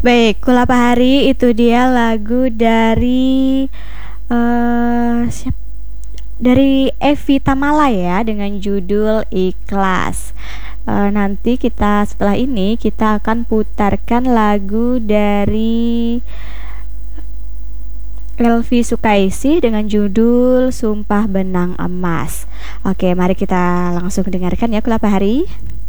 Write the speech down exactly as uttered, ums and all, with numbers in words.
Baik, Kulapahari itu dia lagu dari eh siap dari Evi Tamala ya dengan judul Ikhlas. Eh, nanti kita setelah ini kita akan putarkan lagu dari Elvi Sukaisi dengan judul Sumpah Benang Emas. Oke, mari kita langsung dengarkan ya Kulapahari.